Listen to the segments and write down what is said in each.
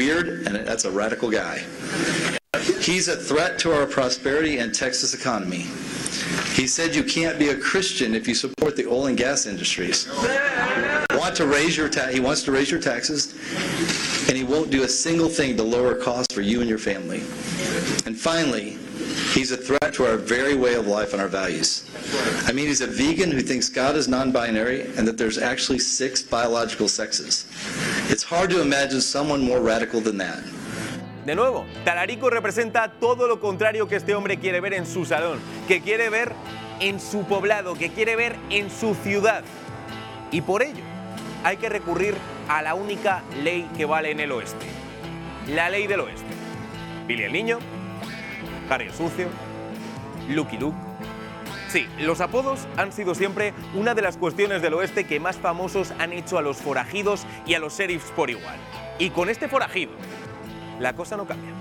weird, and that's a radical guy. He's a threat to our prosperity and Texas economy. He said you can't be a Christian if you support the oil and gas industries. He wants to raise your taxes, and he won't do a single thing to lower costs for you and your family. And finally, he's a threat to our very way of life and our values. I mean, he's a vegan who thinks God is non-binary and that there's actually 6 biological sexes. It's hard to imagine someone more radical than that. De nuevo, Talarico representa todo lo contrario que este hombre quiere ver en su salón, que quiere ver en su poblado, que quiere ver en su ciudad. Y por ello, hay que recurrir a la única ley que vale en el oeste. La ley del oeste. Billy el Niño, Harry el Sucio, Lucky Luke. Sí, los apodos han sido siempre una de las cuestiones del oeste que más famosos han hecho a los forajidos y a los sheriffs por igual. Y con este forajido, la cosa no cambia.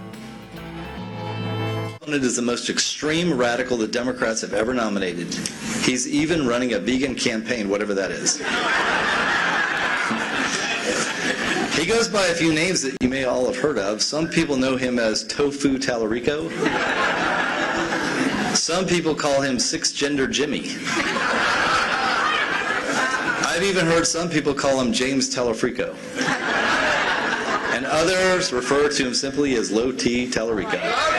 It is the most extreme radical the Democrats have ever nominated. He's even running a vegan campaign, whatever that is. He goes by a few names that you may all have heard of. Some people know him as Tofu Talarico. Some people call him Six-Gender Jimmy. I've even heard some people call him James Talafrico. And others refer to him simply as Low T Talarico.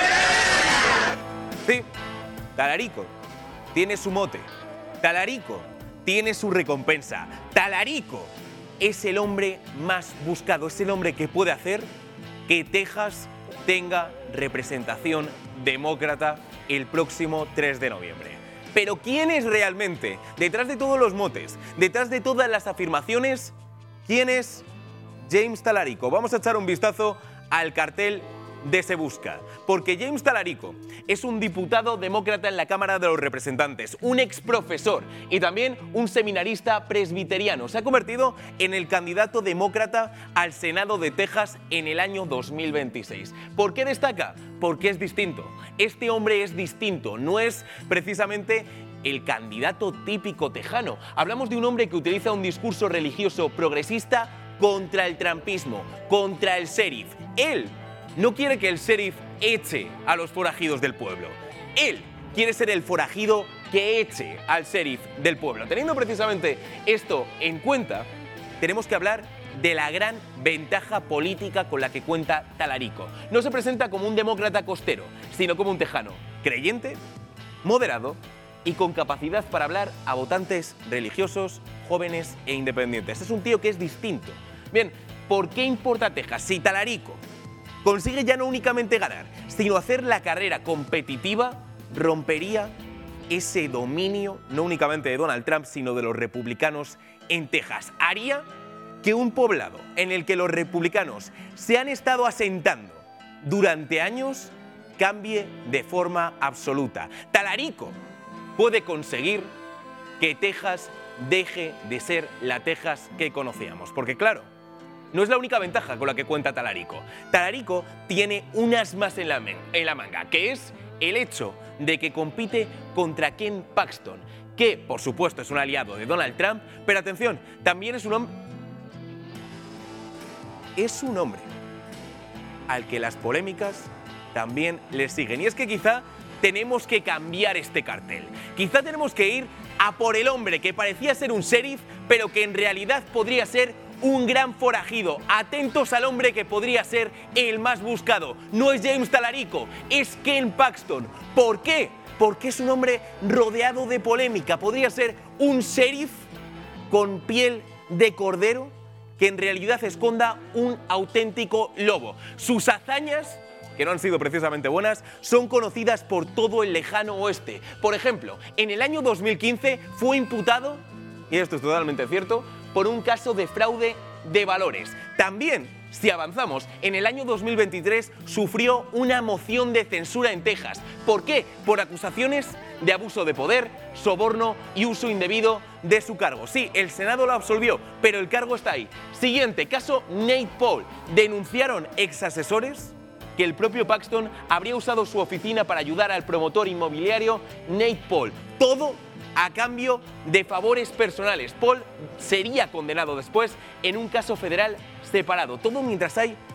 Sí, Talarico tiene su mote. Talarico tiene su recompensa. Talarico es el hombre más buscado, es el hombre que puede hacer que Texas tenga representación demócrata el próximo 3 de noviembre. Pero ¿quién es realmente, detrás de todos los motes, detrás de todas las afirmaciones, quién es James Talarico? Vamos a echar un vistazo al cartel de Se Busca, porque James Talarico es un diputado demócrata en la Cámara de los Representantes, un exprofesor y también un seminarista presbiteriano. Se ha convertido en el candidato demócrata al Senado de Texas en el año 2026. ¿Por qué destaca? Porque es distinto. Este hombre es distinto, no es precisamente el candidato típico tejano. Hablamos de un hombre que utiliza un discurso religioso progresista contra el trumpismo, contra el sheriff. Él no quiere que el sheriff eche a los forajidos del pueblo. Él quiere ser el forajido que eche al sheriff del pueblo. Teniendo precisamente esto en cuenta, tenemos que hablar de la gran ventaja política con la que cuenta Talarico. No se presenta como un demócrata costero, sino como un tejano creyente, moderado y con capacidad para hablar a votantes religiosos, jóvenes e independientes. Es un tío que es distinto. Bien, ¿por qué importa Texas? Si Talarico consigue ya no únicamente ganar, sino hacer la carrera competitiva, rompería ese dominio no únicamente de Donald Trump, sino de los republicanos en Texas. Haría que un poblado en el que los republicanos se han estado asentando durante años cambie de forma absoluta. Talarico puede conseguir que Texas deje de ser la Texas que conocíamos, porque claro, no es la única ventaja con la que cuenta Talarico. Talarico tiene unas más en la manga, que es el hecho de que compite contra Ken Paxton, que por supuesto es un aliado de Donald Trump, pero atención, también es un hombre al que las polémicas también le siguen. Y es que quizá tenemos que cambiar este cartel. Quizá tenemos que ir a por el hombre que parecía ser un sheriff, pero que en realidad podría ser un gran forajido. Atentos al hombre que podría ser el más buscado. No es James Talarico, es Ken Paxton. ¿Por qué? Porque es un hombre rodeado de polémica. Podría ser un sheriff con piel de cordero que en realidad esconda un auténtico lobo. Sus hazañas, que no han sido precisamente buenas, son conocidas por todo el lejano oeste. Por ejemplo, en el año 2015 fue imputado, y esto es totalmente cierto, por un caso de fraude de valores. También, si avanzamos, en el año 2023 sufrió una moción de censura en Texas. ¿Por qué? Por acusaciones de abuso de poder, soborno y uso indebido de su cargo. Sí, el Senado lo absolvió, pero el cargo está ahí. Siguiente, caso Nate Paul. Denunciaron exasesores que el propio Paxton habría usado su oficina para ayudar al promotor inmobiliario Nate Paul. Todo a cambio de favores personales. Paul sería condenado después en un caso federal separado. Todo mientras hay